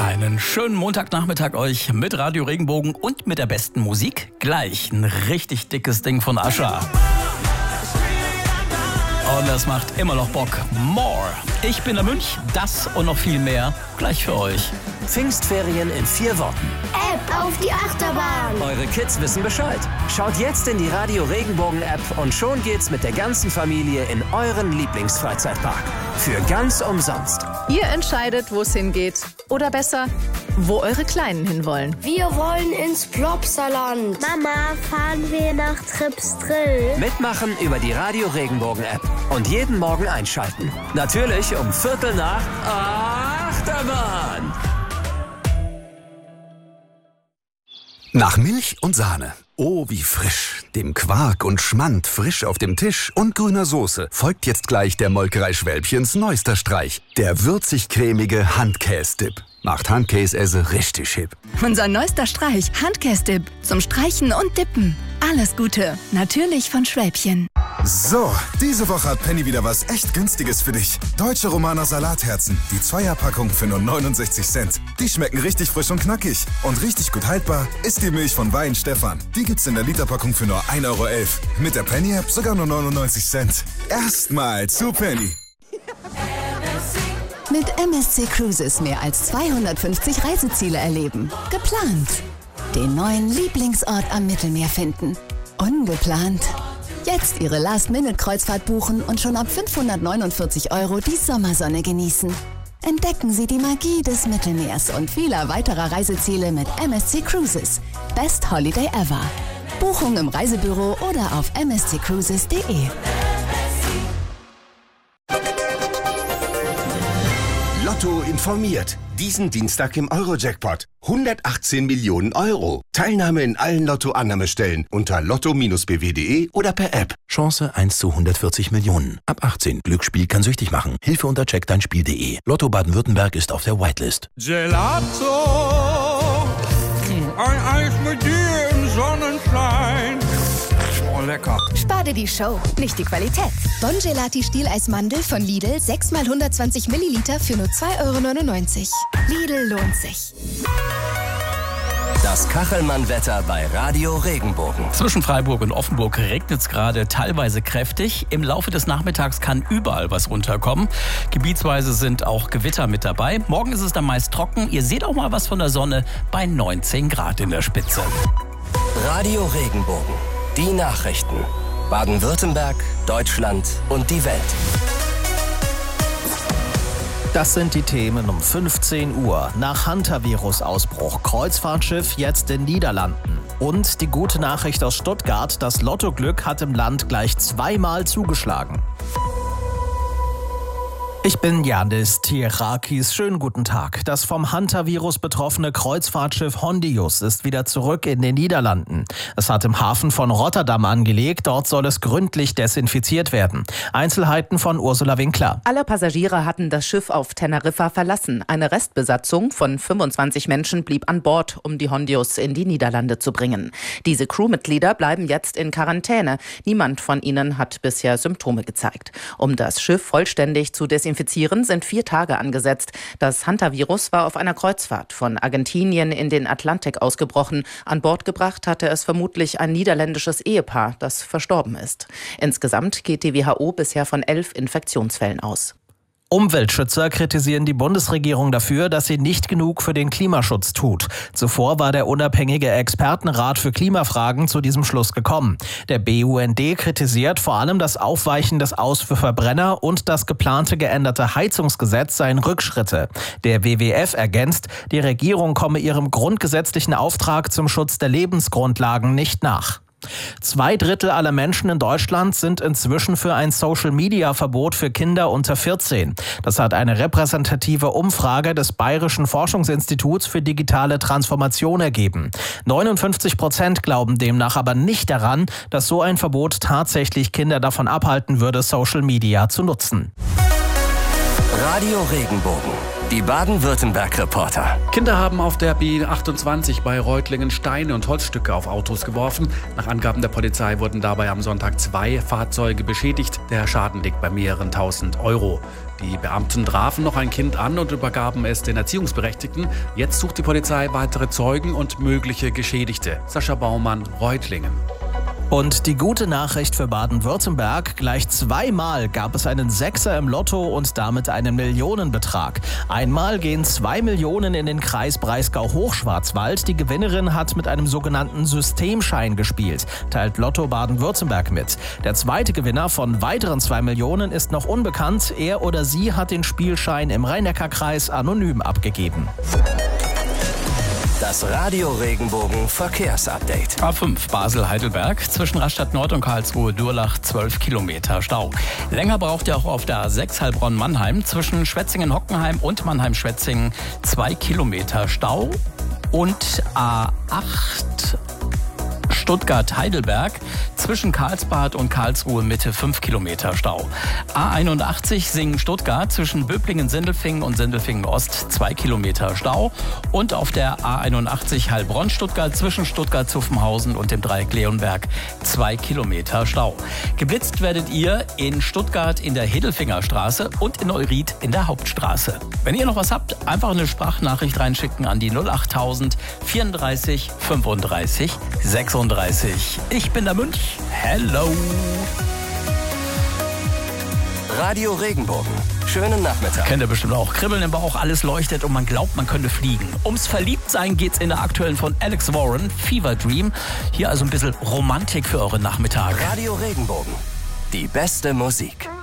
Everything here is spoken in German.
Einen schönen Montagnachmittag euch mit Radio Regenbogen und mit der besten Musik. Gleich ein richtig dickes Ding von Ascha. Und das macht immer noch Bock. More. Ich bin der Münch, das und noch viel mehr gleich für euch. Pfingstferien in 4 Worten. App auf die Achterbahn. Eure Kids wissen Bescheid. Schaut jetzt in die Radio Regenbogen App und schon geht's mit der ganzen Familie in euren Lieblingsfreizeitpark. Für ganz umsonst. Ihr entscheidet, wo es hingeht. Oder besser, wo eure Kleinen hinwollen. Wir wollen ins Plopsaland. Mama, fahren wir nach Trips Drill. Mitmachen über die Radio Regenbogen App. Und jeden Morgen einschalten. Natürlich um 7:45 Achterbahn. Nach Milch und Sahne. Oh, wie frisch. Dem Quark und Schmand frisch auf dem Tisch und grüner Soße folgt jetzt gleich der Molkerei Schwälbchens neuester Streich. Der würzig-cremige Handkäse-Dip. Macht Handkäse richtig hip. Unser neuester Streich, Handkäse-Dip. Zum Streichen und Dippen. Alles Gute. Natürlich von Schwälbchen. So, diese Woche hat Penny wieder was echt Günstiges für dich. Deutsche Romaner Salatherzen. Die 2er-Packung für nur 69 Cent. Die schmecken richtig frisch und knackig. Und richtig gut haltbar ist die Milch von Wein Stefan. Die gibt's in der Literpackung für nur 1,11 Euro. Mit der Penny-App sogar nur 99 Cent. Erstmal zu Penny. Mit MSC Cruises mehr als 250 Reiseziele erleben. Geplant. Den neuen Lieblingsort am Mittelmeer finden. Ungeplant. Jetzt Ihre Last-Minute-Kreuzfahrt buchen und schon ab 549 € die Sommersonne genießen. Entdecken Sie die Magie des Mittelmeers und vieler weiterer Reiseziele mit MSC Cruises. Best Holiday ever. Buchung im Reisebüro oder auf msccruises.de. Lotto informiert. Diesen Dienstag im Eurojackpot. 118 Millionen Euro. Teilnahme in allen Lotto-Annahmestellen unter lotto-bw.de oder per App. Chance 1 zu 140 Millionen. Ab 18. Glücksspiel kann süchtig machen. Hilfe unter checkdeinspiel.de. Lotto Baden-Württemberg ist auf der Whitelist. Gelato, ein Eis mit dir im Sonnenschein. Oh, lecker. Spar dir die Show, nicht die Qualität. Bon Gelati Stieleismandel von Lidl, 6 x 120 Milliliter für nur 2,99 €. Lidl lohnt sich. Das Kachelmann-Wetter bei Radio Regenbogen. Zwischen Freiburg und Offenburg regnet es gerade teilweise kräftig. Im Laufe des Nachmittags kann überall was runterkommen. Gebietsweise sind auch Gewitter mit dabei. Morgen ist es dann meist trocken. Ihr seht auch mal was von der Sonne bei 19 Grad in der Spitze. Radio Regenbogen. Die Nachrichten. Baden-Württemberg, Deutschland und die Welt. Das sind die Themen um 15 Uhr. Nach Hantavirus-Ausbruch Kreuzfahrtschiff jetzt in Niederlanden. Und die gute Nachricht aus Stuttgart, das Lottoglück hat im Land gleich 2-mal zugeschlagen. Ich bin Janis Tierakis. Schönen guten Tag. Das vom Hantavirus betroffene Kreuzfahrtschiff Hondius ist wieder zurück in den Niederlanden. Es hat im Hafen von Rotterdam angelegt. Dort soll es gründlich desinfiziert werden. Einzelheiten von Ursula Winkler. Alle Passagiere hatten das Schiff auf Teneriffa verlassen. Eine Restbesatzung von 25 Menschen blieb an Bord, um die Hondius in die Niederlande zu bringen. Diese Crewmitglieder bleiben jetzt in Quarantäne. Niemand von ihnen hat bisher Symptome gezeigt. Um das Schiff vollständig zu desinfizieren, sind 4 Tage angesetzt. Das Hantavirus war auf einer Kreuzfahrt von Argentinien in den Atlantik ausgebrochen. An Bord gebracht hatte es vermutlich ein niederländisches Ehepaar, das verstorben ist. Insgesamt geht die WHO bisher von 11 Infektionsfällen aus. Umweltschützer kritisieren die Bundesregierung dafür, dass sie nicht genug für den Klimaschutz tut. Zuvor war der unabhängige Expertenrat für Klimafragen zu diesem Schluss gekommen. Der BUND kritisiert vor allem das Aufweichen des Aus für Verbrenner und das geplante geänderte Heizungsgesetz seien Rückschritte. Der WWF ergänzt, die Regierung komme ihrem grundgesetzlichen Auftrag zum Schutz der Lebensgrundlagen nicht nach. 2/3 aller Menschen in Deutschland sind inzwischen für ein Social-Media-Verbot für Kinder unter 14. Das hat eine repräsentative Umfrage des Bayerischen Forschungsinstituts für digitale Transformation ergeben. 59% glauben demnach aber nicht daran, dass so ein Verbot tatsächlich Kinder davon abhalten würde, Social-Media zu nutzen. Radio Regenbogen. Die Baden-Württemberg-Reporter. Kinder haben auf der B28 bei Reutlingen Steine und Holzstücke auf Autos geworfen. Nach Angaben der Polizei wurden dabei am Sonntag 2 Fahrzeuge beschädigt. Der Schaden liegt bei mehreren tausend Euro. Die Beamten trafen noch ein Kind an und übergaben es den Erziehungsberechtigten. Jetzt sucht die Polizei weitere Zeugen und mögliche Geschädigte. Sascha Baumann, Reutlingen. Und die gute Nachricht für Baden-Württemberg: Gleich 2-mal gab es einen Sechser im Lotto und damit einen Millionenbetrag. Einmal gehen 2 Millionen in den Kreis Breisgau-Hochschwarzwald. Die Gewinnerin hat mit einem sogenannten Systemschein gespielt, teilt Lotto Baden-Württemberg mit. Der zweite Gewinner von weiteren 2 Millionen ist noch unbekannt. Er oder sie hat den Spielschein im Rhein-Neckar-Kreis anonym abgegeben. Das Radio Regenbogen Verkehrsupdate. A5 Basel-Heidelberg zwischen Rastatt Nord und Karlsruhe-Durlach 12 Kilometer Stau. Länger braucht ihr auch auf der A6 Heilbronn-Mannheim zwischen Schwetzingen-Hockenheim und Mannheim-Schwetzingen 2 Kilometer Stau. Und A8 Stuttgart-Heidelberg zwischen Karlsbad und Karlsruhe Mitte 5 Kilometer Stau. A81 Singen-Stuttgart zwischen Böblingen-Sindelfingen und Sindelfingen-Ost 2 Kilometer Stau. Und auf der A81 Heilbronn-Stuttgart zwischen Stuttgart-Zuffenhausen und dem Dreieck Leonberg 2 Kilometer Stau. Geblitzt werdet ihr in Stuttgart in der Hedelfingerstraße und in Neuried in der Hauptstraße. Wenn ihr noch was habt, einfach eine Sprachnachricht reinschicken an die 08000 34 35 36. Ich bin der Münch. Hello. Radio Regenbogen. Schönen Nachmittag. Kennt ihr bestimmt auch. Kribbeln im Bauch, alles leuchtet und man glaubt, man könnte fliegen. Ums Verliebtsein geht's in der aktuellen von Alex Warren, Fever Dream. Hier also ein bisschen Romantik für eure Nachmittage. Radio Regenbogen. Die beste Musik.